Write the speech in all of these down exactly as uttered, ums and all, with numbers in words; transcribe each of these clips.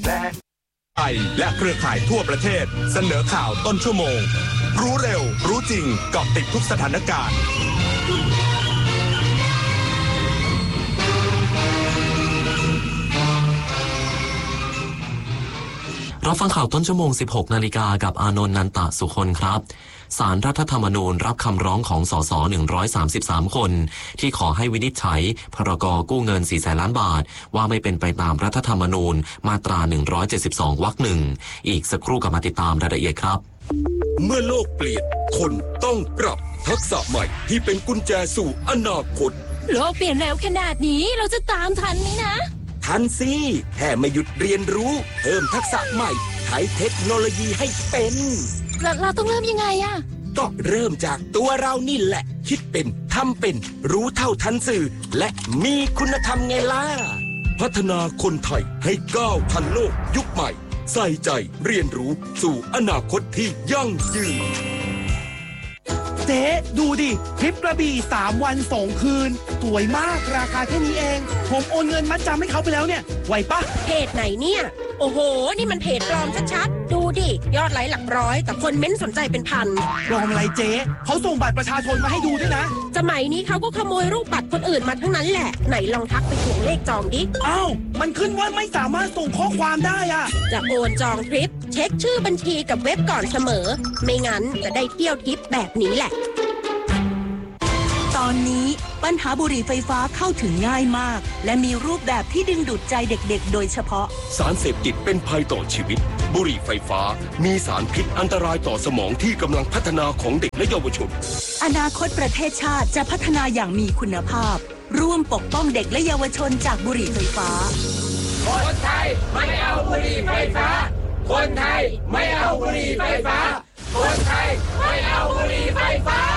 ไทยและเครือข่ายทั่วประเทศเสนอข่าวต้นชั่วโมงรู้เร็วรู้จริงเกาะติดทุกสถานการณ์รับฟังข่าวต้นชั่วโมง สิบหกนาฬิกากับอานนท์ นันตะสุคนครับศาลรัฐธรรมนูญรับคำร้องของสสหนึ่งร้อยสามสิบสามคนที่ขอให้วินิจฉัยพรกกู้เงิน สี่แสนล้านบาทว่าไม่เป็นไปตามรัฐธรรมนูญมาตราหนึ่งร้อยเจ็ดสิบสองวรรคหนึ่งอีกสักครู่กลับมาติดตามรายละเอียดครับเมื่อโลกเปลี่ยนคนต้องปรับทักษะใหม่ที่เป็นกุญแจสู่อนาคตโลกเปลี่ยนแล้วขนาดนี้เราจะตามทันไหมนะทันสิแค่ไม่หยุดเรียนรู้เพิ่มทักษะใหม่ใช้เทคโนโลยีให้เป็นเราเราต้องเริ่มยังไงอะก็เริ่มจากตัวเรานี่แหละคิดเป็นทำเป็นรู้เท่าทันสื่อและมีคุณธรรมไงล่ะพัฒนาคนไทยให้ก้าวทันโลกยุคใหม่ใส่ใจเรียนรู้สู่อนาคตที่ยั่งยืนเจ๊ดูดิทริปกระบี่สามวันสองคืนสวยมากราคาแค่นี้เองผมโอนเงินมัดจำให้เขาไปแล้วเนี่ยไหวปะเพจไหนเนี่ยโอ้โหนี่มันเพจปลอมชัดๆดูดิยอดไลค์หลักร้อยแต่คนเม้นสนใจเป็นพันปลอมอะไรเจ๊เขาส่งบัตรประชาชนมาให้ดูด้วยนะสมัยนี้เขาก็ขโมยรูปบัตรคนอื่นมาทั้งนั้นแหละไหนลองทักไปทวงเลขจองดิอ้าวมันขึ้นว่าไม่สามารถส่งข้อความได้อะจะโอนจองทริปเช็คชื่อบัญชีกับเว็บก่อนเสมอไม่งั้นจะได้เที่ยวทริปแบบนี้แหละตอนนี้ปัญหาบุหรี่ไฟฟ้าเข้าถึงง่ายมากและมีรูปแบบที่ดึงดูดใจเด็กๆโดยเฉพาะสารเสพติดเป็นภัยต่อชีวิตบุหรี่ไฟฟ้ามีสารพิษอันตรายต่อสมองที่กำลังพัฒนาของเด็กและเยาวชนอนาคตประเทศชาติจะพัฒนาอย่างมีคุณภาพร่วมปกป้องเด็กและเยาวชนจากบุหรี่ไฟฟ้าคนไทยไม่เอาบุหรี่ไฟฟ้าคนไทยไม่เอาบุหรี่ไฟฟ้าคนไทยไม่เอาบุหรี่ไฟฟ้า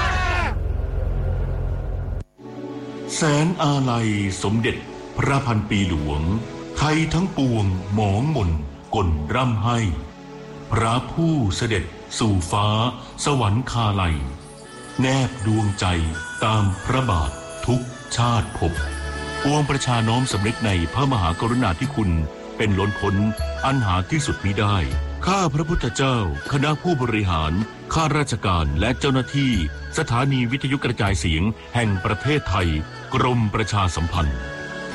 แสนอาลัยสมเด็จพระพันปีหลวงไทยทั้งปวงหมองมนกลร่ำให้พระผู้เสด็จสู่ฟ้าสวรรคาลัยแนบดวงใจตามพระบาททุกชาติภพปวงประชาน้อมสำนึกในพระมหากรุณาธิคุณเป็นล้นพ้นอันหาที่สุดมิได้ข้าพระพุทธเจ้าคณะผู้บริหารข้าราชการและเจ้าหน้าที่สถานีวิทยุกระจายเสียงแห่งประเทศไทยกรมประชาสัมพันธ์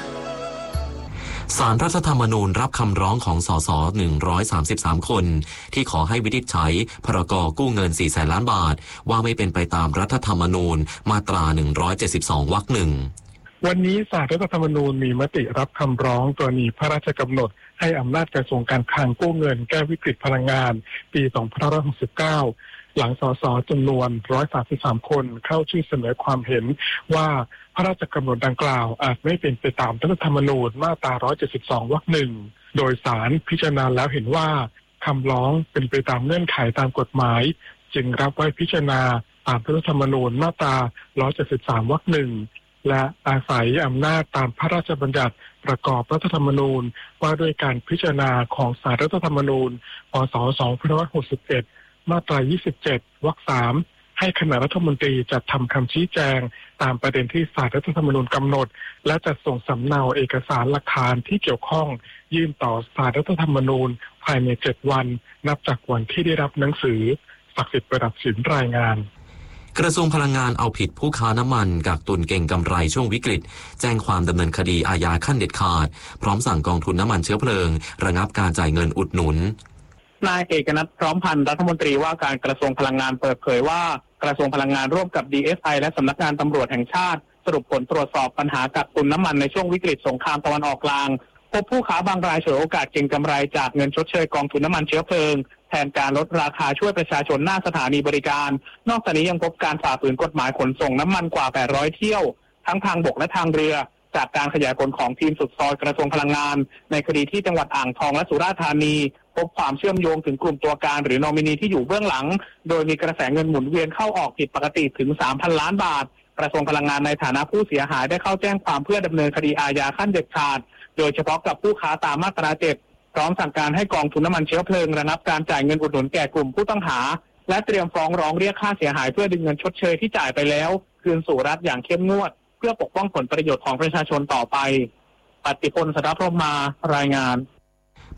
ศาลรัฐธรรมนูญรับคำร้องของสสหนึ่งร้อยสามสิบสามคนที่ขอให้วินิจฉัยพรกกู้เงิน สี่แสนล้านบาทว่าไม่เป็นไปตามรัฐธรรมนูญมาตราหนึ่งร้อยเจ็ดสิบสองวรรคหนึ่งวันนี้ศาลรัฐธรรมนูญมีมติรับคำร้องกรณีพระราชกำหนดให้อำนาจกระทรวงการคลังกู้เงินแก้วิกฤตพลังงานปีสองพันห้าร้อยหกสิบเก้าหลังสสจำนวนหนึ่งร้อยสามสิบสามคนเข้าชื่อเสนอความเห็นว่าพระราชกำหนดดังกล่าวอาจไม่เป็นไปตามรัฐธรรมนูญมาตราหนึ่งร้อยเจ็ดสิบสองวรรคหนึ่งโดยศาลพิจารณาแล้วเห็นว่าคำร้องเป็นไปตามเงื่อนไขตามกฎหมายจึงรับไว้พิจารณาตามรัฐธรรมนูญมาตราหนึ่งร้อยเจ็ดสิบสามวรรคหนึ่งและอาศัยอำนาจตามพระราชบัญญัติประกอบรัฐธรรมนูญว่าด้วยการพิจารณาของศาลรัฐธรรมนูญพ.ศ. สองพันห้าร้อยหกสิบเอ็ดมาตรายี่สิบเจ็ดวรรคสามให้คณะรัฐมนตรีจัดทำคำชี้แจงตามประเด็นที่ศาลรัฐธรรมนูญกำหนดและจัดส่งสำเนาเอกสารหลักฐานที่เกี่ยวข้องยื่นต่อศาลรัฐธรรมนูญภายในเจ็ดวันนับจากวันที่ได้รับหนังสือศักดิ์สิทธิ์ประดับศิลป์รายงานกระทรวงพลังงานเอาผิดผู้ค้าน้ำมันกักตุนเก่งกำไรช่วงวิกฤตแจ้งความดำเนินคดีอาญาขั้นเด็ดขาดพร้อมสั่งกองทุนน้ำมันเชื้อเพลิงระงับการจ่ายเงินอุดหนุนนายเอกนัทพร้อมพันธ์รัฐมนตรีว่าการกระทรวงพลังงานเปิดเผยว่ากระทรวงพลังงานร่วมกับ ดี เอส ไอ และสำนักงานตำรวจแห่งชาติสรุปผลตรวจสอบปัญหากักตุนน้ำมันในช่วงวิกฤตสงครามตะวันออกกลางพบผู้ค้าบางรายฉวยโอกาสเก็งกำไรจากเงินชดเชยกองทุนน้ำมันเชื้อเพลิงแทนการลดราคาช่วยประชาชนหน้าสถานีบริการนอกจากนี้ยังพบการฝ่าฝืนกฎหมายขนส่งน้ำมันกว่าแปดร้อยเที่ยวทั้งทางบกและทางเรือจากการขยายผลของทีมสุดซอยกระทรวงพลังงานในคดีที่จังหวัดอ่างทองและสุราษฎร์ธานีพบความเชื่อมโยงถึงกลุ่มตัวการหรือนอมินีที่อยู่เบื้องหลังโดยมีกระแสเงินหมุนเวียนเข้าออกผิดปกติถึง สามพัน ล้านบาทกระทรวงพลังงานในฐานะผู้เสียหายได้เข้าแจ้งความเพื่อดำเนินคดีอาญาขั้นเด็ดขาดโดยเฉพาะกับผู้ค้าตามมาตราเจ็ดพร้อมสั่งการให้กองทุนน้ำมันเชื้อเพลิงระงับการจ่ายเงินอุดหนุนแก่กลุ่มผู้ต้องหาและเตรียมฟ้องร้องเรียกค่าเสียหายเพื่อดึงเงินชดเชยที่จ่ายไปแล้วคืนสู่รัฐอย่างเข้มงวดเพื่อปกป้องผลประโยชน์ของประชาชนต่อไปปฏิพล สัทธพรหมารายงาน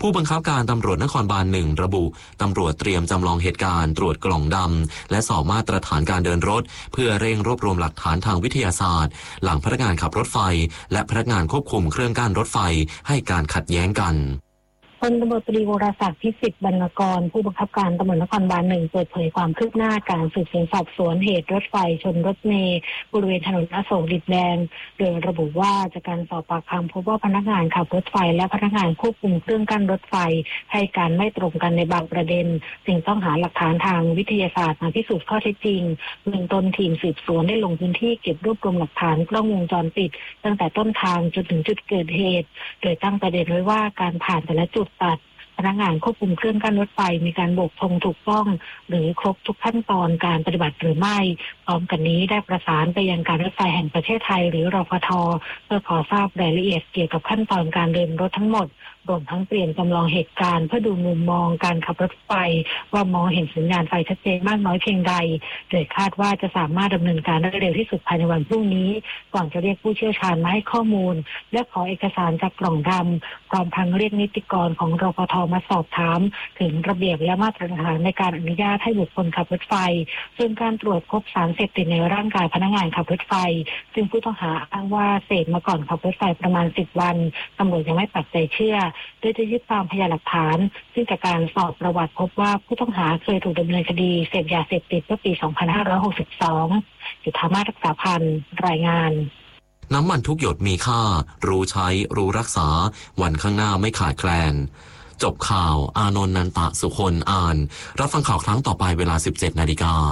ผู้บังคับการตำรวจนครบาลหนึ่งระบุตำรวจเตรียมจำลองเหตุการณ์ตรวจกล่องดำและสอบมาตรฐานการเดินรถเพื่อเร่งรวบรวมหลักฐานทางวิทยาศาสตร์หลังพนักงานขับรถไฟและพนักงานควบคุมเครื่องกั้นรถไฟให้การขัดแย้งกันพลตำรวจตรีวรศักดิ์พิสิทธิ์บรรณกรผู้บังคับการตำรวจนครบาลหนึ่งเปิดเผยความคืบหน้าการสืบสวนสอบสวนเหตุรถไฟชนรถเมล์บริเวณถนนอโศกดินแดงโดยระบุว่าจากการสอบปากคำพบว่าพนักงานขับรถไฟและพนักงานควบคุมเครื่องกั้นรถไฟให้การไม่ตรงกันในบางประเด็นจึงต้องหาหลักฐานทางวิทยาศาสตร์มาพิสูจน์ข้อเท็จจริงเบื้องต้นทีมสืบสวนได้ลงพื้นที่เก็บรวบรวมหลักฐานกล้องวงจรปิดตั้งแต่ต้นทางจนถึงจุดเกิดเหตุโดยตั้งประเด็นไว้ว่าการผ่านแต่ละจุดตัดพนักงานควบคุมเครื่องกั้นรถไฟมีการโบกธงถูกต้องหรือครบทุกขั้นตอนการปฏิบัติหรือไม่พร้อมกันนี้ได้ประสานไปยังการรถไฟแห่งประเทศไทยหรือรฟท.เพื่อขอทราบรายละเอียดเกี่ยวกับขั้นตอนการเดินรถทั้งหมดรวมทั้งเปลี่ยนจำลองเหตุการณ์เพื่อดูมุมมองการขับรถไฟว่ามองเห็นสัญญาณไฟชัดเจนมากน้อยเพียงใดโดยคาดว่าจะสามารถดำเนินการได้เร็วที่สุดภายในวันพรุ่งนี้ก่อนจะเรียกผู้เชี่ยวชาญมาให้ข้อมูลและขอเอกสารจากกล่องดำพร้อมทั้งเรียกนิติกรของรฟท.มาสอบถามถึงระเบียบและมาตรฐานในการอนุญาตให้บุคคลขับรถไฟซึ่งการตรวจพบสารเสพติดในร่างกายพนักงานขับรถไฟซึ่งผู้ต้องหาอ้างว่าเสพมาก่อนขับรถไฟประมาณสิบวันตำรวจยังไม่ปักใจเชื่อโดยจะยึดตามพยานหลักฐานซึ่งจากการสอบประวัติพบว่าผู้ต้องหาเคยถูกดำเนินคดีเสพยาเสพติดเมื่อปี สองพันห้าร้อยหกสิบสอง จุฑามาศรักษาพันธ์รายงานน้ำมันทุกหยดมีค่ารู้ใช้รู้รักษาวันข้างหน้าไม่ขาดแคลนจบข่าวอานนท์นันตะสุคนอ่านรับฟังข่าวครั้งต่อไปเวลา สิบเจ็ดนาฬิกา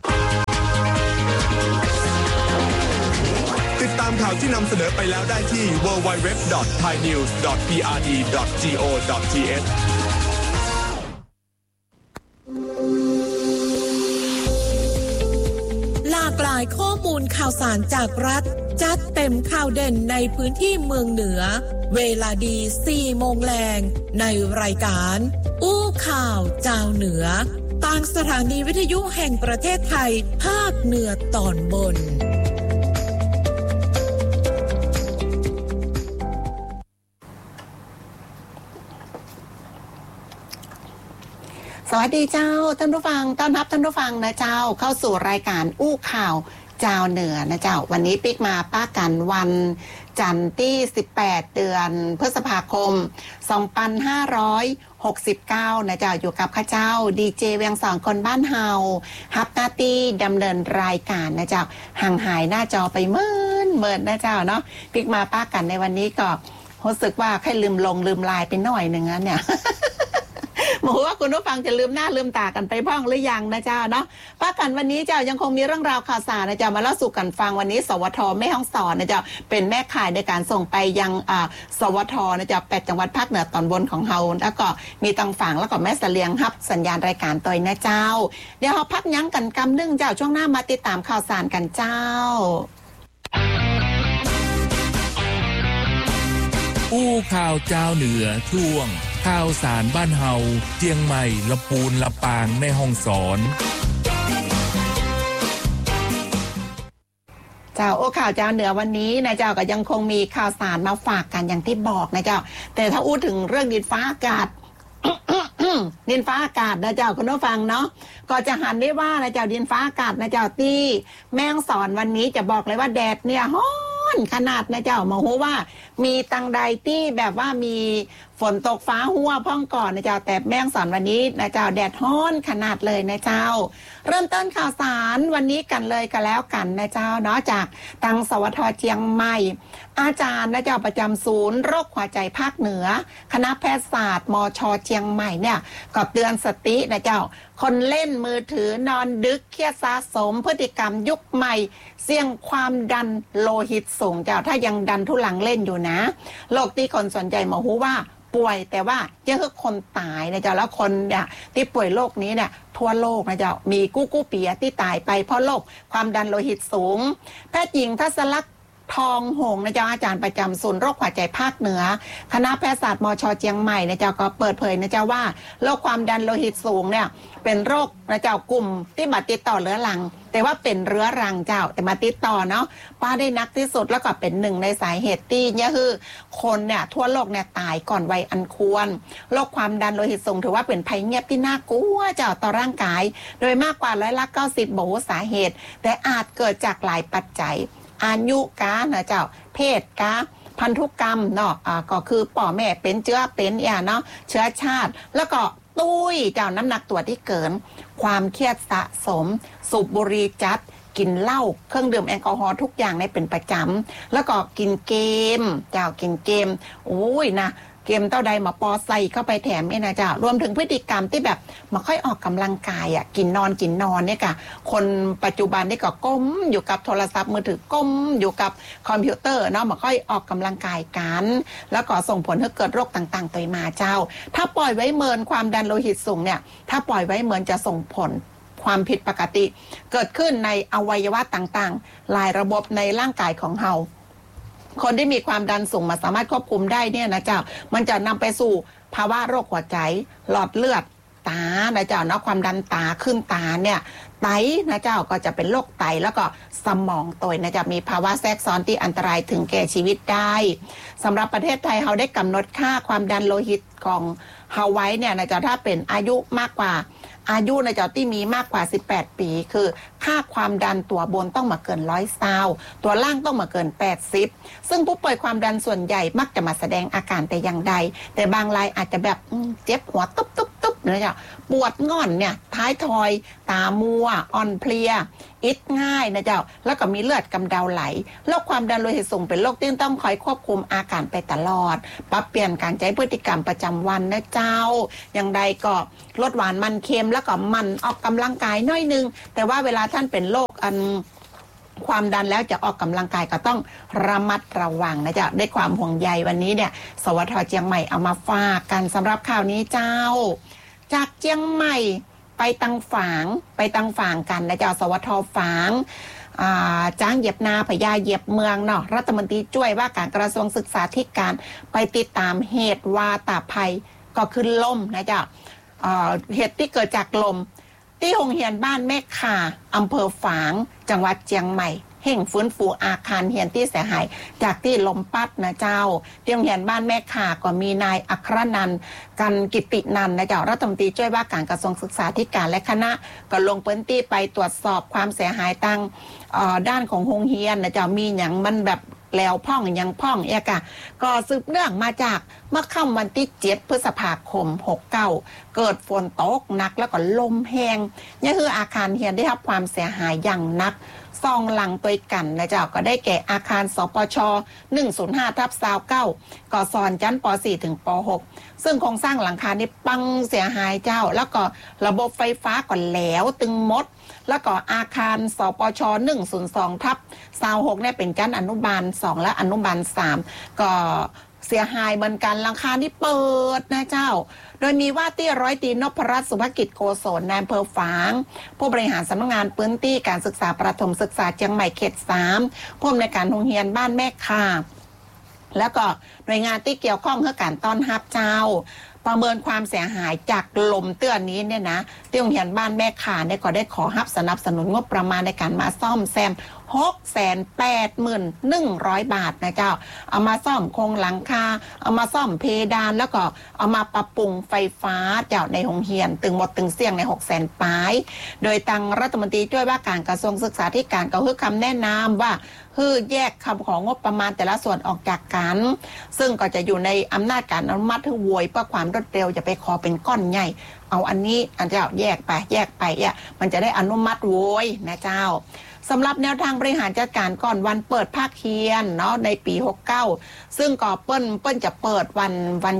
ติดตามข่าวที่นำเสนอไปแล้วได้ที่ ดับเบิลยู ดับเบิลยู ดับเบิลยู ดอท ไทยนิวส์ ดอท พี อาร์ ดี ดอท จี โอ ดอท ที เอชหลากหลายข้อมูลข่าวสารจากรัฐจัดเต็มข่าวเด่นในพื้นที่เมืองเหนือเวลาดี สี่โมงแรงในรายการอู้ข่าวเจ้าเหนือต่างสถานีวิทยุแห่งประเทศไทยภาคเหนือตอนบนสวัสดีเจ้าท่านผู้ฟังต้อนรับท่านผู้ฟังนะเจ้าเข้าสู่รายการอู้ข่าวเจ้าเหนือนะเจ้าวันนี้ปิ๊กมาป้ากันวันจันทร์ที่สิบแปดเดือนพฤษภาคมสองพันห้าร้อยหกสิบเก้านะเจ้าอยู่กับข้าเจ้าดีเจเวียงสองคนบ้านเฮาฮับหน้าที่ดำเนินรายการนะเจ้าห่างหายหน้าจอไปเมินเมินนะเจ้าเนาะปิ๊กมาป้ากันในวันนี้ก็รู้สึกว่าแค่ลืมลงลืมลายไปหน่อยหนึ่งนะเนี่ยหมูว่าคุณผู้ฟังจะลืมหน้าลืมตากันไปบ้างหรือยังนะเจ้าเนาะป้ากันวันนี้เจ้ายังคงมีเรื่องราวข่าวสารนะเจ้ามาเล่าสู่กันฟังวันนี้สวทแม่ฮ่องสอนนะเจ้าเป็นแม่ข่ายในการส่งไปยังอ่าสวทนะเจ้าแปดจังหวัดภาคเหนือตอนบนของเฮาแล้วก็มีตังฝางแล้วก็แม่เสลียงฮับสัญญาณรายการตัวนะเจ้าเดี๋ยวเราพักยั้งกันกำนึงเจ้าช่วงหน้ามาติดตามข่าวสารกันเจ้าอู้ข่าวเจ้าเหนือช่วงข่าวสารบ้านเฮาเจียงใหม่ลำพูนลำปางแม่ฮ่องสอนเจ้าโอ้ข่าวเจ้าเหนือวันนี้นะเจ้าก็ยังคงมีข่าวสารมาฝากกันอย่างที่บอกนะเจ้าแต่ถ้าอู้ถึงเรื่องดินฟ้าอากาศ ดินฟ้าอากาศนะเจ้าคุณผู้ฟังเนาะก็จะหันได้ว่านะเจ้าดินฟ้าอากาศนะเจ้าที่แม่ฮ่องสอนวันนี้จะบอกเลยว่าแดดเนี่ยฮ้อนขนาดนะเจ้ามาหูว่ามีตังใดที่แบบว่ามีฝนตกฟ้าหัวพ่องก่อนนะเจ้าแต่แม่ฮ่องสอนวันนี้นะเจ้าแดดฮ้อนขนาดเลยนะเจ้าเริ่มต้นข่าวสารวันนี้กันเลยกันแล้วกันนะเจ้าเนาะจากตังสวทเชียงใหม่อาจารย์นะเจ้าประจำศูนย์โรคหัวใจภาคเหนือคณะแพทยศาสตร์มช.เชียงใหม่เนี่ยก็เตือนสตินะเจ้าคนเล่นมือถือนอนดึกเครียดสะสมพฤติกรรมยุคใหม่เสี่ยงความดันโลหิตสูงเจ้าถ้ายังดันทุลังเล่นอยู่นะโรคที่คนสนใจมาหูว่าป่วยแต่ว่าเยอะคือคนตายนะเจ้าแล้วคนเนี่ยที่ป่วยโรคนี้เนี่ยทั่วโลกนะเจ้ามีกู้กู้เปียที่ตายไปเพราะโรคความดันโลหิตสูงแพทย์หญิงทัศลักษณ์ทองหงนะเจ้าอาจารย์ประจำศูนย์โรคหัวใจภาคเหนือคณะแพทยศาสตร์มช.เชียงใหม่นะเจ้าก็เปิดเผยนะเจ้าว่าโรคความดันโลหิตสูงเนี่ยเป็นโรคนะเจ้ากลุ่มที่บัดติดต่อเรื้อรังแต่ว่าเป็นเรื้อรังเจ้าแต่มาติดต่อเนาะป้าได้นักที่สุดแล้วก็เป็นหนึ่งในสาเหตุที่เนี่ยคือคนเนี่ยทั่วโลกเนี่ยตายก่อนวัยอันควรโรคความดันโลหิตสูงถือว่าเป็นภัยเงียบที่น่ากลัวเจ้าต่อร่างกายโดยมากกว่าร้อยละเก้าสิบบอกว่าสาเหตุแต่อาจเกิดจากหลายปัจจัยอายุกานะเจ้าเพศกาพันธุกรรมเนาะอ่าก็คือป่อแม่เป็นเชื้อเป็นอ่ะเนาะเชื้อชาติแล้วก็ตุ้ยเจ้าน้ำหนักตัวที่เกินความเครียดสะสมสูบบุหรี่จัดกินเหล้าเครื่องดื่มแอลกอฮอล์ทุกอย่างในเป็นประจำแล้วก็กินเกมเจ้ากินเกมโอ้ยนะเกมเต้าใดมาปอใส่เข้าไปแถมเนี่ยนะเจ้ารวมถึงพฤติกรรมที่แบบมาค่อยออกกำลังกายอ่ะกินนอนกินนอนเนี่ยค่ะคนปัจจุบันนี่ก็ก้มอยู่กับโทรศัพท์มือถือก้มอยู่กับคอมพิวเตอร์เนาะมาค่อยออกกำลังกายกันแล้วก็ส่งผลให้เกิดโรคต่างๆตัวมาเจ้าถ้าปล่อยไว้เมินความดันโลหิตสูงเนี่ยถ้าปล่อยไว้เมินจะส่งผลความผิดปกติเกิดขึ้นในอวัยวะต่างๆหลายระบบในร่างกายของเราคนที่มีความดันสูงมาสามารถควบคุมได้เนี่ยนะเจ้ามันจะนำไปสู่ภาวะโรคหัวใจหลอดเลือดตานะเจ้าเนาะความดันตาขึ้นตาเนี่ยไตนะเจ้าก็จะเป็นโรคไตแล้วก็สมองตัวนะจะมีภาวะแทรกซ้อนที่อันตรายถึงแก่ชีวิตได้สำหรับประเทศไทยเราได้กำหนดค่าความดันโลหิตของเฮาไว้เนี่ยนะเจ้าถ้าเป็นอายุมากกว่าอายุในเจ้าที่มีมากกว่าสิบแปดปีคือค่าความดันตัวบนต้องมาเกินร้อยซาวตัวล่างต้องมาเกินแปดสิบซึ่งผู้ป่วยความดันส่วนใหญ่มักจะมาแสดงอาการแต่อย่างใดแต่บางรายอาจจะแบบเจ็บหัวตุ๊บตุ๊บตุ๊บนะเจ้าปวดง่อนเนี่ยท้ายทอยตามัวอ่อนเพลียอิดง่ายนะเจ้าแล้วก็มีเลือดกำเดาไหลโรคความดันโลหิตสูงเป็นโรคที่ต้องคอยควบคุมอาการไปตลอดปรับเปลี่ยนการใช้พฤติกรรมประจำวันนะเจ้าอย่างใดก็ลดหวานมันเค็มแล้วก็มันออกกำลังกายน้อยนึงแต่ว่าเวลาท่านเป็นโรคอันความดันแล้วจะออกกำลังกายก็ต้องระมัดระวังนะจ๊ะด้วยความห่วงใยวันนี้เนี่ยสวทเชียงใหม่เอามาฝากกันสำหรับข่าวนี้เจ้าจากเชียงใหม่ไปตังฝางไปตังฝางกันนะจ๊ะสวทฝางจ้างเหยียบนาพญาเหยียบเมืองเนาะรัฐมนตรีช่วยว่าการกระทรวงศึกษาธิการไปติดตามเหตุวาตภัยก็คือลมนะจ๊ะเหตุที่เกิดจากลมที่โรงเรียนบ้านแม่ข่าอำเภอฝางจังหวัดเชียงใหม่เห่งฟื้นฟูอาคารเรียนที่เสียหายจากที่ลมพัดนะเจ้าที่โรงเรียนบ้านแม่ข่าก็มีนายอัครนันท์กันกิตินันท์นะเจ้ารัฐมนตรีช่วยว่าการกระทรวงศึกษาธิการและคณะก็ลงพื้นที่ไปตรวจสอบความเสียหายทางด้านของโรงเรียนนะเจ้ามีอย่างมันแบบแล้วพ่องยังพ่องเอกะก็สืบเนื่องมาจากเมื่อค่ำวันที่เจ็ดพฤษภาคมหกสิบเก้าเกิดฝนตกหนักแล้วก็ลมแห้งนี่คืออาคารเรียนได้รับความเสียหายอย่างหนักซองหลังตัวกันนะเจ้าก็ได้แก่อาคารสปช หนึ่งศูนย์ห้า ทับ ยี่สิบเก้าก่อสอนชั้นป สี่ ถึงป หกซึ่งโครงสร้างหลังคานี่ปังเสียหายเจ้าแล้วก็ระบบไฟฟ้าก็แหลวตึงมดแล้วก็อาคารสปช หนึ่งศูนย์สอง ทับ ยี่สิบหกเนี่ยเป็นชั้นอนุบาลสองและอนุบาลสามก็เสียหายเหมือนกันหลังคาที่เปิดนะเจ้าโดยมีว่าที่ร้อยตรีนพรัตน์สุภกิจโกศลนายอำเภอฝางผู้บริหารสำนักงานพื้นที่การศึกษาประถมศึกษาเชียงใหม่เขตสามผู้อำนวยการโรงเรียนบ้านแม่ข่าแล้วก็หน่วยงานที่เกี่ยวข้องเพื่อการต้อนรับเจ้าประเมินความเสียหายจากลมเตือนนี้เนี่ยนะที่โรงเรียนบ้านแม่ข่าเนี่ยก็ได้ขอรับสนับสนุนงบประมาณในการมาซ่อมแซมหกแสนแปดหมื่นหนึ่งร้อยบาทนะเจ้าเอามาซ่อมโครงหลังคาเอามาซ่อมเพดานแล้วก็เอามาปรับปรุงไฟฟ้าเจ้าในโรงเรียนตึงหมดตึงเสี่ยงในหกแสนปลายโดยทางรัฐมนตรีช่วยว่าการกระทรวงศึกษาธิการก็ให้คำแนะนำว่าคือแยกคำของงบประมาณแต่ละส่วนออกจากกันซึ่งก็จะอยู่ในอำนาจการอนุมัติให้โวยเพื่อความรวดเร็วจะไปขอเป็นก้อนใหญ่เอาอันนี้อันเจ้าแยกไปแยกไปเนี่ยมันจะได้อนุมัติโวยนะเจ้าสำหรับแนวทางบริหารจัดการก่อนวันเปิดภาคเรียนเนาะในปีหกสิบเก้าซึ่งก็เปิ้นเปิ้นจะเปิดวันวัน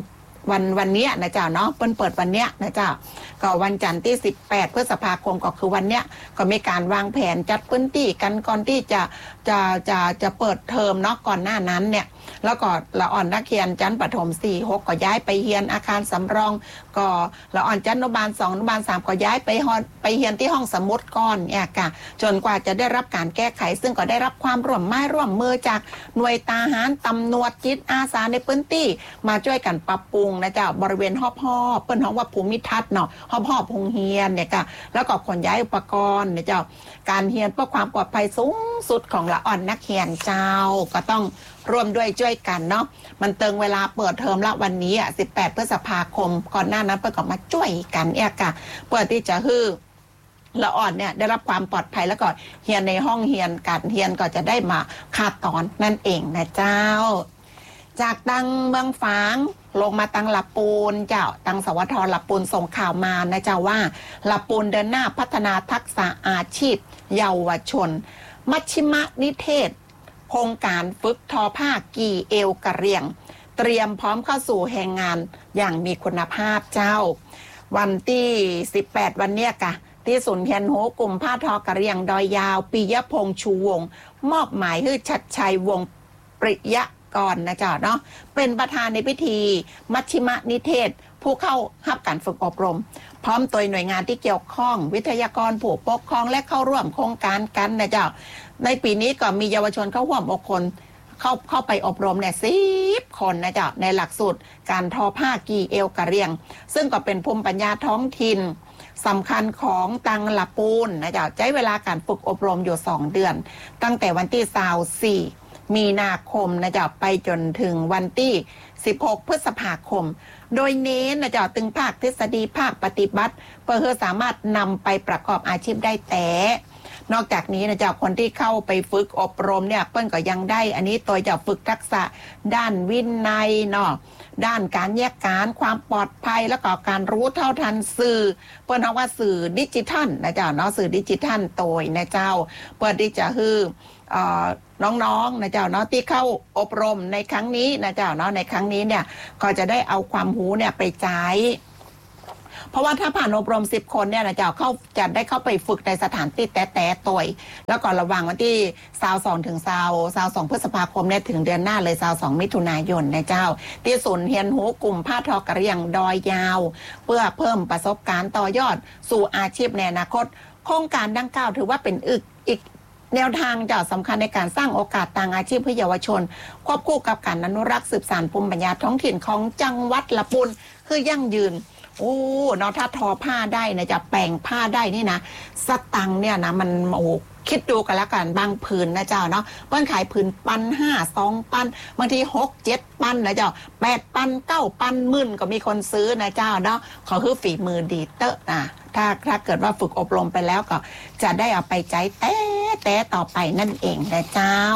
วันวันเนี้ยนะเจ้าเนาะเปิ้นเปิดวันเนี้ยนะเจ้าก็วันจันทร์ที่สิบแปดพฤษภาคมก็คือวันเนี้ยก็มีการวางแผนจัดพื้นที่กันก่อนที่จะจะจะจะเปิดเทอมเนาะก่อนหน้านั้นเนี่ยแล้วก็ละอ่อนนักเรียนชั้นประถมสี่ หกก็ย้ายไปเรียนอาคารสำรองก็ละอ่อนชั้นอนุบาลสองอนุบาลสามก็ย้ายไปฮอไปเรียนที่ห้องสมุดก่อนเนี่ยค่ะจนกว่าจะได้รับการแก้ไขซึ่งก็ได้รับความร่วมไม้ร่วมมือจากหน่วยทหารตำรวจจิตอาสาในพื้นที่มาช่วยกันปรับปรุงนะเจ้าบริเวณหอบหอบเปิ้นฮ้องว่าภูมิทัศน์เนาะหอบหอบพงเฮียนเนี่ยค่ะแล้วก็ขนย้ายอุปกรณ์เนี่ยเจ้าการเรียนเพื่อความปลอดภัยสูงสุดของละอ่อนนักเรียนเจ้าก็ต้องร่วมด้วยช่วยกันเนาะมันเติงเวลาเปิดเทอมละวันนี้อ่ะสิบแปดพฤษภาคมก่อนหน้านั้นเปิ้นก็มาช่วยกันเนี่ยค่ะเพื่อที่จะฮื้อละอ่อนเนี่ยได้รับความปลอดภัยแล้วก็เรียนในห้องเรียนการเรียนก็จะได้มาคาดตอนนั่นเองนะเจ้าจากตังเมืองฝางลงมาตังละปูนเจ้าตังสวทละปูนส่งข่าวมานะเจ้าว่าละปูนเดินหน้าพัฒนาทักษะอาชีพเยาวชนมัชชิมนิเทศโครงการฝึกทอผ้ากี่เอวกระเรียงเตรียมพร้อมเข้าสู่แห่งงานอย่างมีคุณภาพเจ้าวันที่สิบแปดวันเนี้ยกะที่ศูนย์เรียนรู้กลุ่มผ้าทอกระเรียงดอยยาวปิยพงษ์ชูวงศ์มอบหมายให้ชัดชัยวงศ์ปริยะกรนะจ๊ะเนาะเป็นประธานในพิธีมัชชิมนิเทศผู้เข้ารับการฝึกอบรมพร้อมตัวหน่วยงานที่เกี่ยวข้องวิทยากรผู้ปกครองและเข้าร่วมโครงการกันนะจ๊ะในปีนี้ก็มีเยาวชนเข้าร่วมอกคนเข้าเข้าไปอบรมเนี่ยสิบคนนะจ๊ะในหลักสูตรการทอผ้ากี่เอวกระเรียงซึ่งก็เป็นภูมิปัญญาท้องถิ่นสำคัญของตังละปูนนะจ๊ะใช้เวลาการฝึกอบรมอยู่สองเดือนตั้งแต่วันที่ยี่สิบสี่มีนาคมนะจ๊ะไปจนถึงวันที่สิบหกพฤษภาคมโดยเน้นนะจ๊ะตึงภาคทฤษฎีภาคปฏิบัติเพื่อสามารถนำไปประกอบอาชีพได้แต่นอกจากนี้นะจ๊ะคนที่เข้าไปฝึกอบรมเนี่ยเปิ้นก็ยังได้อันนี้ตัวจะฝึกทักษะด้านวินัยเนาะด้านการแยกการความปลอดภัยแล้วก็การรู้เท่าทันสื่อเปิ้นเรียกว่าสื่อดิจิทัลนะจ๊ะเนาะสื่อดิจิทัลโดยนะเจ้าเพื่อที่จะฮือน้องๆนะเจ้าเนาะที่เข้าอบรมในครั้งนี้นะเจ้าเนาะในครั้งนี้เนี่ยก็จะได้เอาความรู้เนี่ยไปใช้เพราะว่าถ้าผ่านอบรมสิบคนเนี่ยนะเจ้าเข้าจะได้เข้าไปฝึกในสถานที่แต่แต่ตัวแล้วก็ระหว่างวันที่ยี่สิบสองถึงยี่สิบสองพฤษภาคมเนี่ยถึงเดือนหน้าเลยยี่สิบสองมิถุนายนนะเจ้าที่ศูนย์เรียนรู้กลุ่มผ้าทอกระเรียงดอยยาวเพื่อเพิ่มประสบการณ์ต่อยอดสู่อาชีพในอนาคตโครงการดังกล่าวถือว่าเป็นอีกอีกแนวทางเจ้าสำคัญในการสร้างโอกาสทางอาชีพให้เยาวชนควบคู่กับการอนุรักษ์สืบสานภูมิปัญญาท้องถิ่นของจังหวัดละปูนคือยั่งยืนโอ้เนาะถ้าทอผ้าได้นะจะแปลงผ้าได้นี่นะสตังเนี่ยนะมันโอ้คิดดูกันแล้วกันบางผืนนะเจ้าเนาะเปิ้นขายผืนปันห้าสองปันบางทีหกเจ็ดปันนะเจ้าแปดปันเก้าปันหมื่นก็มีคนซื้อนะเจ้าเนาะขอคือฝีมือดีเตอร์นะถ้าถ้าเกิดว่าฝึกอบรมไปแล้วก็จะได้เอาไปใจแต่แต่ต่อไปนั่นเองนะเจ้า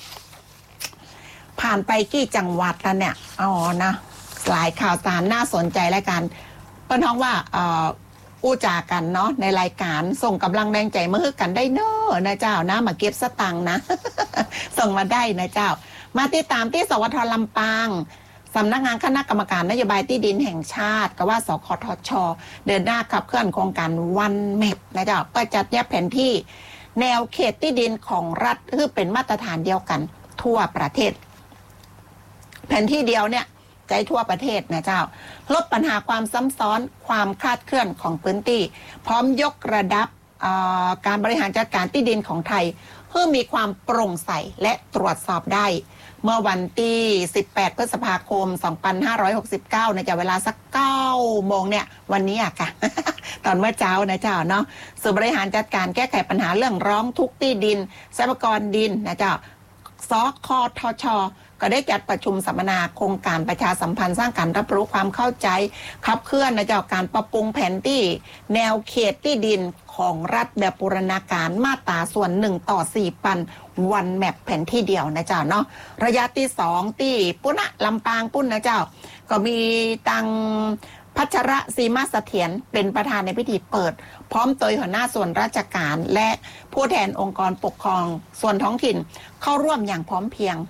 ผ่านไปกี่จังหวัดแล้วเนี่ยอ๋อนะหลายข่าวสารน่าสนใจและกันเปิ้นท้องว่าเอ่ออู้จากันเนาะในรายการส่งกำลังแรงใจมาคือกันได้เนอะนะเจ้านะมาเก็บสตังค์นะ ส่งมาได้นะเจ้ามาติดตามที่สวทลำปางสำนักงานคณะกรรมการนโยบายที่ดินแห่งชาติก็ว่าสคทช.เดินหน้าขับเคลื่อนโครงการวันแมปนะเจ้าเพื่อจัดแยกแผนที่แนวเขตที่ดินของรัฐคือเป็นมาตรฐานเดียวกันทั่วประเทศแผนที่เดียวเนี่ยใจทั่วประเทศนะเจ้าลดปัญหาความซ้ำซ้อนความคลาดเคลื่อนของพื้นที่พร้อมยกระดับการบริหารจัดการที่ดินของไทยเพื่อมีความโปร่งใสและตรวจสอบได้เมื่อวันที่สิบแปดพฤษภาคมสองพันห้าร้อยหกสิบเก้านะจ๊ะเวลาสักเก้าโมงเนี่ยวันนี้อะค่ะ ตอนเมื่อเช้านะเจ้าเนาะศูนย์บริหารจัดการแก้ไขปัญหาเรื่องร้องทุกข์ที่ดินทรัพยากรดินนะเจ้าสคทช.ก็ได้จัดประชุมสัมมนาโครงการประชาสัมพันธ์สร้างการรับรู้ความเข้าใจขับเคลื่อนนะเจ้าการปรับปรุงแผนที่แนวเขตที่ดินของรัฐแบบบูรณาการมาตราส่วนหนึ่งต่อสี่ปันวันแมปแผนที่เดียวนะเจ้าเนาะระยะที่สองที่ปุณณะลำปางปุ้นนะเจ้าก็มีตังพัชระศรีมาเสถียรเป็นประธานในพิธีเปิดพร้อมโดยหัวหน้าส่วนราชการและผู้แทนองค์กรปกครองส่วนท้องถิ่นเข้าร่วมอย่างพร้อมเพรียง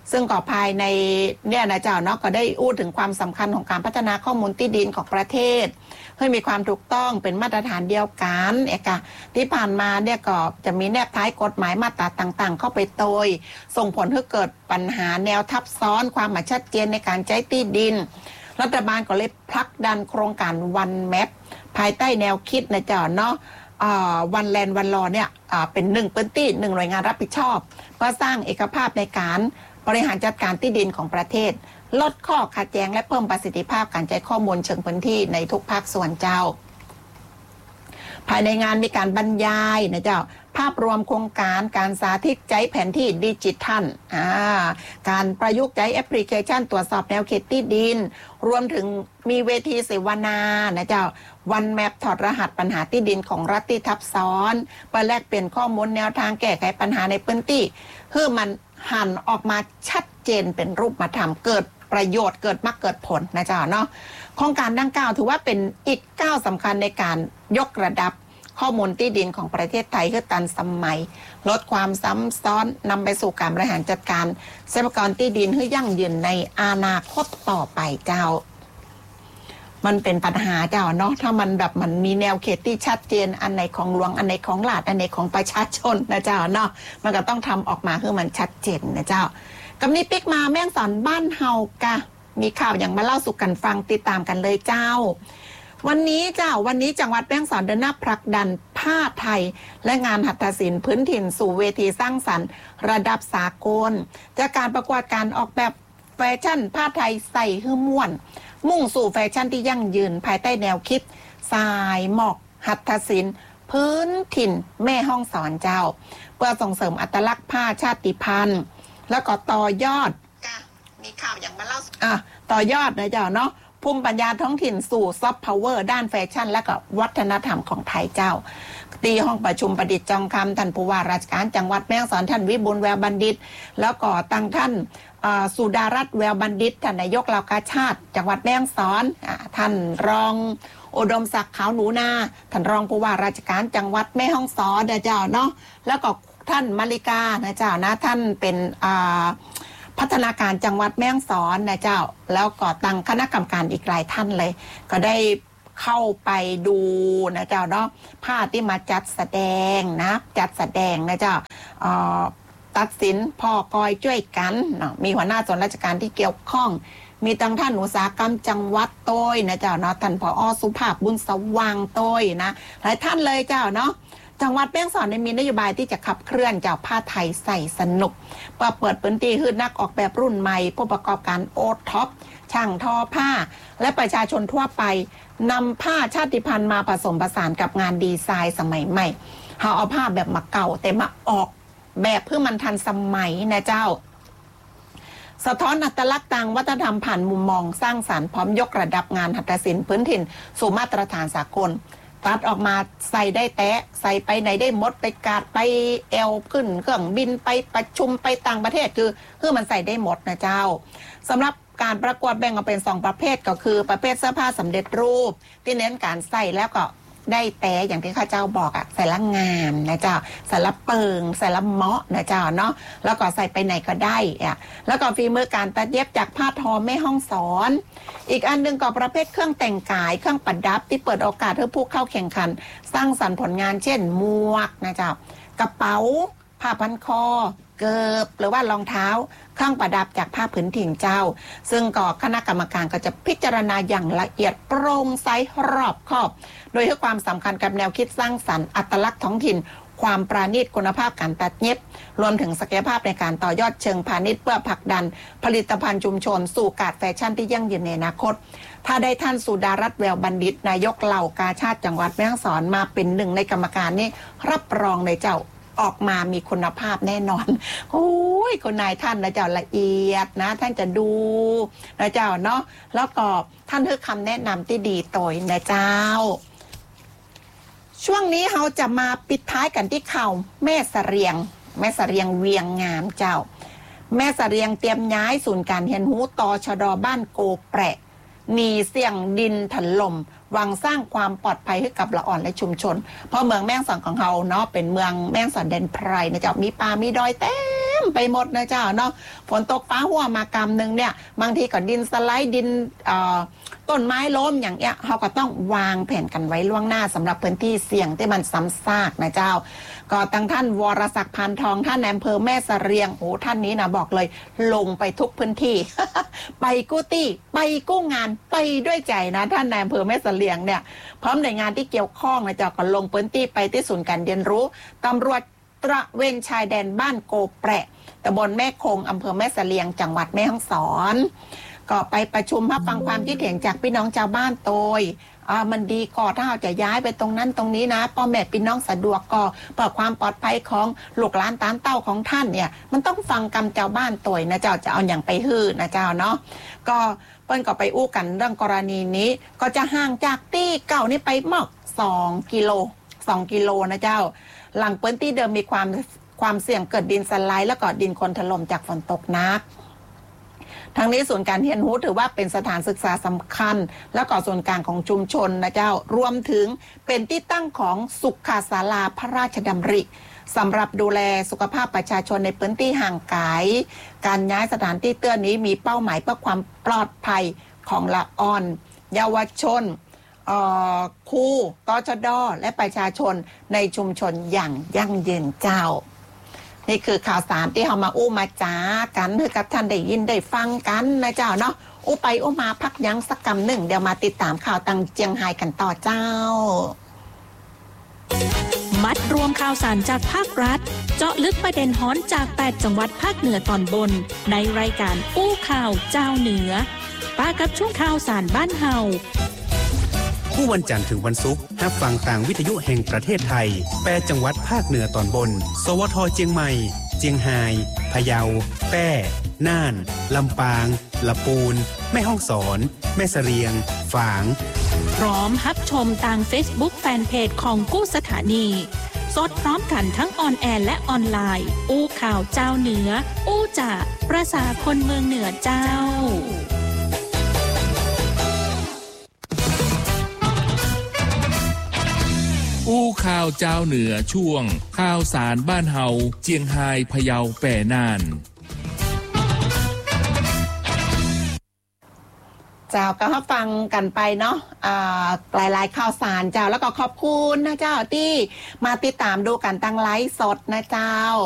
ซึ่งก็ภายในเนี่ยนะเจ้าเนาะก็ได้อู้ถึงความสำคัญของการพัฒนาข้อมูลที่ดินของประเทศให้มีความถูกต้องเป็นมาตรฐานเดียวกันเอกะที่ผ่านมาเนี่ยก็จะมีแนบท้ายกฎหมายมาตราต่างๆเข้าไปโดยส่งผลให้เกิดปัญหาแนวทับซ้อนความไม่ชัดเจนในการใช้ที่ดินรัฐบาลก็เลยผลักดันโครงการวันแมปภายใต้แนวคิดนะเจ้าเนาะวันแลนด์วันรอเนี่ยเป็นหนึ่งพื้นที่หนึ่งหน่วยงานรับผิดชอบเพื่อสร้างเอกภาพในการบริหารจัดการที่ดินของประเทศลดข้อขัดแย้งและเพิ่มประสิทธิภาพการใช้ข้อมูลเชิงพื้นที่ในทุกภาคส่วนเจ้าภายในงานมีการบรรยายนะเจ้าภาพรวมโครงการการสาธิตใช้แผนที่ดิจิทัลอ่าการประยุกต์ใช้แอปพลิเคชันตรวจสอบแนวเขตที่ดินรวมถึงมีเวทีเสวนานะเจ้าวันแมปถอดรหัสปัญหาที่ดินของรัฐที่ทับซ้อนเพื่อแลกเปลี่ยนข้อมูลแนวทางแก้ไขปัญหาในพื้นที่เพื่อมันหันออกมาชัดเจนเป็นรูปธรรมเกิดประโยชน์เกิดมรรคเกิดผลนะเจ้าเนาะโครงการดังกล่าวถือว่าเป็นอีกก้าวสำคัญในการยกระดับข้อมูลที่ดินของประเทศไทยคือทันสมัยลดความซ้ำซ้อนนำไปสู่การบริหารจัดการทรัพยากรที่ดินให้ยั่งยืนในอนาคตต่อไปเจ้ามันเป็นปัญหาเจ้าเนาะถ้ามันแบบมันมีแนวเขตที่ชัดเจนอันไหนของหลวงอันไหนของรัฐอันไหนของประชาชนนะเจ้าเนาะมันก็ต้องทำออกมาคือมันชัดเจนนะเจ้ากับนี้ปิ๊กมาแม่งสอนบ้านเฮากะมีข่าวอย่างมาเล่าสู่กันฟังติดตามกันเลยเจ้าวันนี้เจ้าวันนี้จังหวัดแม่ฮ่องสอนเดินหน้าผลักดันผ้าไทยและงานหัตถศิลป์พื้นถิ่นสู่เวทีสร้างสรรค์ระดับสากลจากการประกวดการออกแบบแฟชั่นผ้าไทยใส่หื้อม่วนมุ่งสู่แฟชั่นที่ยั่งยืนภายใต้แนวคิดสายหมอกหัตถศิลป์พื้นถิ่นแม่ฮ่องสอนเจ้าเพื่อส่งเสริมอัตลักษณ์ผ้าชาติพันธุ์แล้วก็ต่อยอดมีข่าวอย่างมาเล่าอ่ะต่อยอดนะเจ้าเนาะภูมิปัญญาท้องถิ่นสู่ซอฟต์พาวเวอร์ด้านแฟชั่นและก็วัฒนธรรมของไทยเจ้าตีห้องประชุมประดิษฐ์จองคำท่านผู้ว่าราชการจังหวัดแม่ฮ่องสอนท่านวิบูลย์แววบัณฑิตแล้วก็ตั้งท่านสุดารัตน์แววบัณฑิตท่านนายกเหล่ากาชาติจังหวัดแม่ฮ่องสอนท่านรองอุดมศักดิ์ขาวหนูนาท่านรองผู้ว่าราชการจังหวัดแม่ฮ่องสอนนะเจ้าเนาะแล้วก็ท่านมาริกานะเจ้านะท่านเป็นพัฒนาการจังหวัดแม่ฮ่องสอนนะเจ้าแล้วก็ตั้งคณะกรรมการอีกหลายท่านเลยก็ได้เข้าไปดูนะเจ้าเนาะผ้าที่มาจัดแสดงนะจัดแสดงนะเจ้าตัดสินพ่อกอยช่วยกันมีหัวหน้าส่วนราชการที่เกี่ยวข้องมีตั้งท่านอุตสาหกรรมจังหวัดโต้ยนะเจ้าเนาะท่านผอ.สุภาพบุญสว่างโต้ยนะหลายท่านเลยเจ้าเนาะจังหวัดแม่ฮ่องสอนมีนโยบายที่จะขับเคลื่อนเจ้าผ้าไทยใส่สนุกเพื่อเปิดพื้นที่ให้นักออกแบบรุ่นใหม่ผู้ประกอบการโอท็อปช่างทอผ้าและประชาชนทั่วไปนำผ้าชาติพันธุ์มาผสมผสานกับงานดีไซน์สมัยใหม่เขาเอาผ้าแบบมาเก่าแต่มาออกแบบเพื่อมันทันสมัยนะเจ้าสะท้อนอัตลักษณ์ทางวัฒนธรรมผ่านมุมมองสร้างสรรค์พร้อมยกระดับงานหัตถศิลป์พื้นถิ่นสู่มาตรฐานสากลตัดออกมาใส่ได้แตะใส่ไปไหนได้หมดไปกาดไปเอวขึ้นเครื่องบินไปประชุมไปต่างประเทศคือคือมันใส่ได้หมดนะเจ้าสำหรับการประกวดแบ่งออกเป็นสองประเภทก็คือประเภทเสื้อผ้าสำเร็จรูปที่เน้นการใส่แล้วก็ได้แต่อย่างที่ข้าเจ้าบอกอะใส่ละงามนะเจ้าใส่ละเปิงใส่ละเมาะนะเจ้าเนาะแล้วก็ใส่ไปไหนก็ได้อะแล้วก็ฝีมือการตัดเย็บจากผ้าทอแม่ฮ่องสอนอีกอันนึงก็ประเภทเครื่องแต่งกายเครื่องประดับที่เปิดโอกาสให้ผู้เข้าแข่งขันสร้างสรรค์ผลงานเช่นหมวกนะเจ้ากระเป๋าผ้าพันคอเกิบหรือว่ารองเท้าเครื่องประดับจากผ้าผืนถิ่นเจ้าซึ่งก็คณะกรรมการก็จะพิจารณาอย่างละเอียดโปร่งใสรอบคอบโดยให้ความสำคัญกับแนวคิดสร้างสรรค์อัตลักษณ์ท้องถิ่นความปราณีตคุณภาพการตัดเย็บรวมถึงศักยภาพในการต่อยอดเชิงพาณิชย์เพื่อผลักดันผลิตภัณฑ์ชุมชนสู่การแฟชั่นที่ยั่งยืนในอนาคตถ้าได้ท่านสุดารัตน์แววบัณฑิตนายกเหล่ากาชาติจังหวัดแม่ฮ่องสอนมาเป็นหนึ่งในกรรมการนี้รับรองในเจ้าออกมามีคุณภาพแน่นอนโอ้ยคนนายท่านนะเจ้าละเอียดนะท่านจะดูนะเจ้าเนาะแล้วก็ท่านให้คำแนะนำที่ดีต่อยนะเจ้าช่วงนี้เราจะมาปิดท้ายกันที่ข่าวแม่เสรียงแม่เสรียงเวียงงามเจ้าแม่เสรียงเตรียมย้ายศูนย์การเรียนรู้ตชด.บ้านโกแปะหนีเสี่ยงดินถล่มหวังสร้างความปลอดภัยให้กับละอ่อนและชุมชนเพราะเมืองแม่ฮ่องสอนของเราเนาะเป็นเมืองแม่ฮ่องสอนแดนไพรนะเจ้ามีป่ามีดอยเต็มไปหมดนะเจ้าเนาะฝนตกฟ้าหัวมากำหนึ่งเนี่ยบางทีก็ดินสไลด์ดินต้นไม้ล้มอย่างเงี้ยเขาก็ต้องวางแผนกันไว้ล่วงหน้าสำหรับพื้นที่เสี่ยงที่มันซ้ำซากนะเจ้าก็ตั้งท่านวรศักดิ์พันทองท่านอำเภอแม่เสรียงโอ้ท่านนี้นะบอกเลยลงไปทุกพื้นที่ ไปกู้ตี้ไปกู้งานไปด้วยใจนะท่านนายอำเภอแม่เสรียงเนี่ยพร้อมหน่วยงานที่เกี่ยวข้องนะเจ้าก็ลงพื้นที่ไปที่ศูนย์การเรียนรู้ตำรวจตระเวนชายแดนบ้านโกแปะตำบลแม่คงอำเภอแม่เสลียงจังหวัดแม่ฮ่องสอนก็ไปประชุมรับฟังความคิดเห็นจากพี่น้องชาวบ้านโดยอ่ามันดีก่อถ้าเราจะย้ายไปตรงนั้นตรงนี้นะพ่อแม่พี่น้องสะดวกก็เพื่อความปลอดภัยของลูกหลานตามเต้าของท่านเนี่ยมันต้องฟังกำเจ้าบ้านโดยนะเจ้าจะเอาอย่างไปฮื้อนะเจ้าเนาะก็เปิ้นก็ไปอู้กันเรื่องกรณีนี้ก็จะห่างจากที่เก่านี่ไปมากสองกิโลสองกิโลนะเจ้าหลังพื้นที่เดิมมีความความเสี่ยงเกิดดินสไลด์แล้วก็ดินโคลนถล่มจากฝนตกหนักทั้งนี้ส่วนการเรียนรู้ถือว่าเป็นสถานศึกษาสำคัญแล้วก็ส่วนกลางของชุมชนนะเจ้ารวมถึงเป็นที่ตั้งของสุขศาลาพระราชดำริสำหรับดูแลสุขภาพประชาชนในพื้นที่ห่างไกลการย้ายสถานที่เตื้อนี้มีเป้าหมายเพื่อความปลอดภัยของละอ่อนเยาวชนครูตชด.และประชาชนในชุมชนอย่างยั่งยืนเจ้านี่คือข่าวสารที่เรามาอู้มาจ้ากันให้กับท่านได้ยินได้ฟังกันนะเจ้าเนาะอู้ไปอู้มาพักยั้งสักกำหนึ่งเดี๋ยวมาติดตามข่าวตังเจียงไฮ้กันต่อเจ้ามัดรวมข่าวสารจากภาครัฐเจาะลึกประเด็นฮ้อนจากแปดจังหวัดภาคเหนือตอนบนในรายการอู้ข่าวเจ้าเหนือป้ากับช่วงข่าวสารบ้านเฮาผู้วันจันทร์ถึงวันศุกร์รับฟังต่างวิทยุแห่งประเทศไทยแปดจังหวัดภาคเหนือตอนบนสวทเจียงใหม่เจียงไฮ้พะเยาแพร่น่านลำปางลำพูนแม่ฮ่องสอนแม่เสรียงฝางพร้อมรับชมทาง Facebook แฟนเพจของกู้สถานีสดพร้อมกันทั้งออนแอร์และออนไลน์อู้ข่าวเจ้าเหนืออู้จากประสาคนเมืองเหนือเจ้าอู้ข่าวเจ้าเหนือช่วงข่าวสารบ้านเฮาเจียงไฮ้พะเยาแปร่น่านเจ้าก็ให้ฟังกันไปเนาะหลายๆข่าวสารเจ้าแล้วก็ขอบคุณนะเจ้าที่มาติดตามดูกันตั้งไลฟ์สดนะเจ้า